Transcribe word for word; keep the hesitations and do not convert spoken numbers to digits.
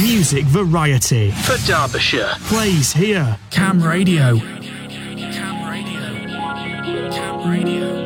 Music variety for Derbyshire plays here. Cam Radio. Cam Radio. Cam Radio.